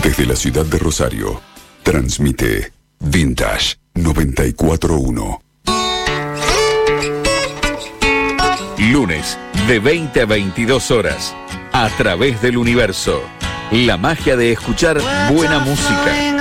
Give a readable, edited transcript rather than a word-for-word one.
Desde la ciudad de Rosario, transmite Vintage 94.1. Lunes, de 20 a 22 horas, a través del universo. La magia de escuchar buena música.